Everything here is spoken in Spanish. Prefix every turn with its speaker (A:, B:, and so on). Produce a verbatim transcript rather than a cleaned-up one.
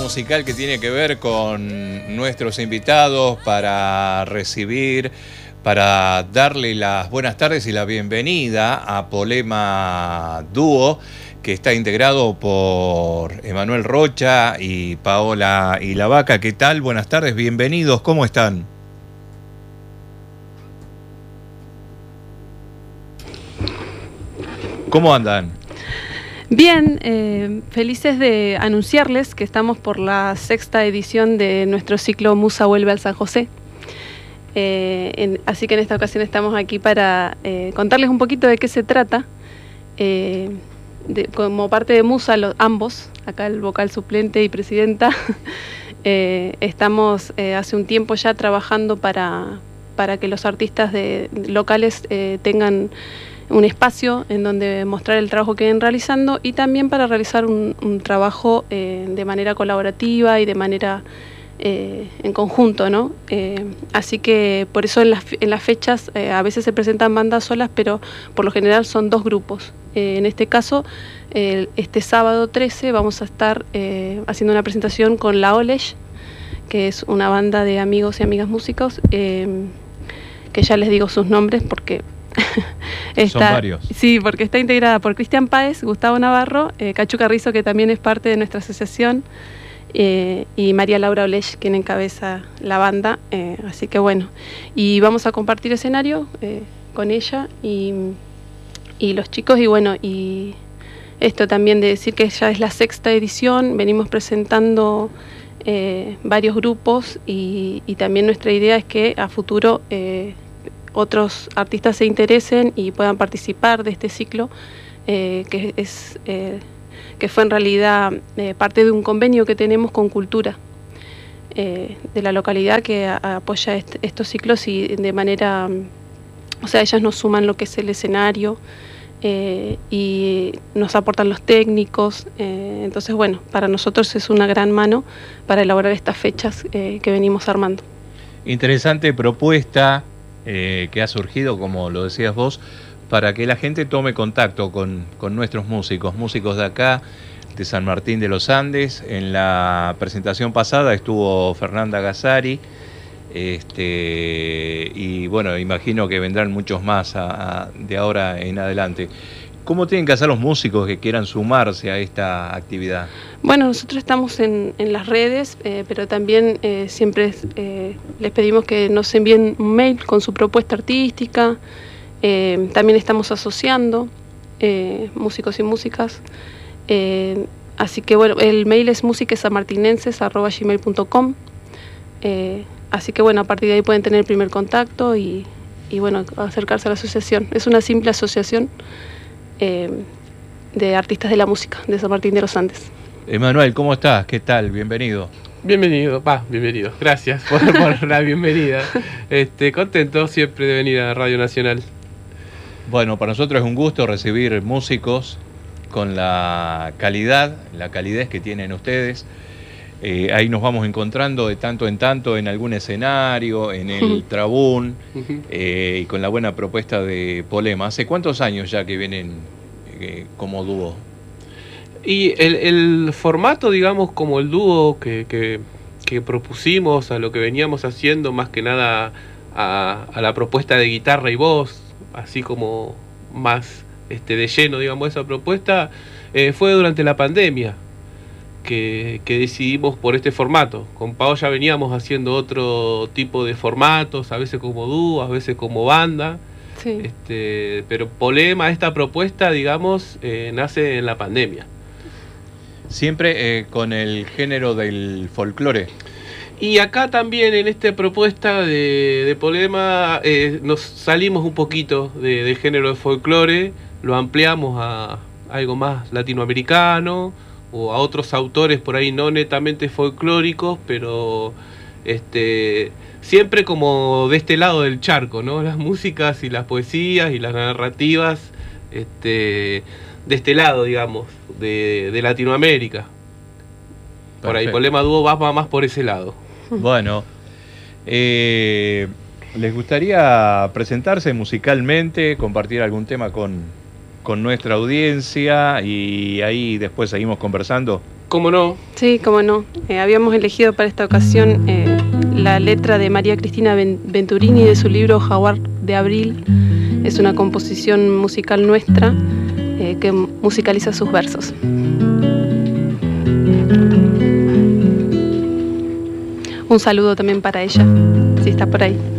A: musical que tiene que ver con nuestros invitados para recibir, para darle las buenas tardes y la bienvenida a Polema Dúo, que está integrado por Emanuel Rocha y Paola Ilavaca. ¿Qué tal? Buenas tardes, bienvenidos, ¿cómo están? ¿Cómo andan?
B: Bien, eh, felices de anunciarles que estamos por la sexta edición de nuestro ciclo Musa Vuelve al San José. Eh, en, así que en esta ocasión estamos aquí para eh, contarles un poquito de qué se trata. Eh, de, como parte de Musa, los, ambos, acá el vocal suplente y presidenta, eh, estamos eh, hace un tiempo ya trabajando para, para que los artistas de, de locales eh, tengan un espacio en donde mostrar el trabajo que vienen realizando y también para realizar un, un trabajo eh, de manera colaborativa y de manera eh, en conjunto, ¿no? Eh, así que por eso en las, en las fechas eh, a veces se presentan bandas solas, pero por lo general son dos grupos. Eh, en este caso, eh, este sábado trece vamos a estar eh, haciendo una presentación con La Olesh, que es una banda de amigos y amigas músicos, eh, que ya les digo sus nombres porque
A: está, son varios.
B: Sí, porque está integrada por Cristian Páez, Gustavo Navarro, eh, Cachu Carrizo, que también es parte de nuestra asociación, eh, y María Laura Olesh, quien encabeza la banda. Eh, así que bueno, y vamos a compartir escenario eh, con ella y, y los chicos, y bueno, y esto también de decir que ya es la sexta edición, venimos presentando eh, varios grupos y, y también nuestra idea es que a futuro eh, otros artistas se interesen y puedan participar de este ciclo, eh, que es eh, que fue en realidad eh, parte de un convenio que tenemos con Cultura eh, de la localidad, que a, apoya est estos ciclos y de manera, o sea, ellas nos suman lo que es el escenario eh, y nos aportan los técnicos, eh, entonces bueno, para nosotros es una gran mano para elaborar estas fechas eh, que venimos armando.
A: Interesante propuesta Eh, que ha surgido, como lo decías vos, para que la gente tome contacto con, con nuestros músicos, músicos de acá, de San Martín de los Andes. En la presentación pasada estuvo Fernanda Gazzari, este, y bueno, imagino que vendrán muchos más a, a, de ahora en adelante. ¿Cómo tienen que hacer los músicos que quieran sumarse a esta actividad?
B: Bueno, nosotros estamos en, en las redes, eh, pero también eh, siempre eh, les pedimos que nos envíen un mail con su propuesta artística. Eh, también estamos asociando eh, músicos y músicas. Eh, así que bueno, el mail es musiquesanmartinenses arroba gmail punto com. Eh, así que bueno, a partir de ahí pueden tener el primer contacto y, y bueno, acercarse a la asociación. Es una simple asociación Eh, de artistas de la música de San Martín de los Andes.
A: Emanuel, ¿cómo estás? ¿Qué tal? Bienvenido.
C: Bienvenido, pa, bienvenido. Gracias por, por la bienvenida. Este, contento siempre de venir a Radio Nacional.
A: Bueno, para nosotros es un gusto recibir músicos con la calidad, la calidez que tienen ustedes. Eh, ahí nos vamos encontrando de tanto en tanto en algún escenario, en el Trabún, eh, y con la buena propuesta de Polema. ¿Hace cuántos años ya que vienen eh, como dúo?
C: Y el, el formato, digamos, como el dúo que, que, que propusimos, a lo que veníamos haciendo, más que nada a, a la propuesta de guitarra y voz, así como más este, de lleno, digamos, esa propuesta, eh, fue durante la pandemia. Que, que decidimos por este formato. Con Pao ya veníamos haciendo otro tipo de formatos, a veces como dúo, a veces como banda.
B: Sí.
C: Este, pero Polema, esta propuesta, digamos, eh, nace en la pandemia.
A: Siempre eh, con el género del folclore.
C: Y acá también en esta propuesta de, de Polema eh, nos salimos un poquito de, del género de folclore, lo ampliamos a algo más latinoamericano, o a otros autores por ahí no netamente folclóricos, pero este siempre como de este lado del charco, ¿no? Las músicas y las poesías y las narrativas este, de este lado, digamos, de, de Latinoamérica. Por ahí Polema Dúo va más por ese lado.
A: Bueno, eh, ¿les gustaría presentarse musicalmente, compartir algún tema con... con nuestra audiencia y ahí después seguimos conversando?
C: ¿Cómo no?
B: Sí, cómo no. Eh, habíamos elegido para esta ocasión eh, la letra de María Cristina Venturini de su libro Jaguar de Abril. Es una composición musical nuestra eh, que musicaliza sus versos. Un saludo también para ella, si está por ahí.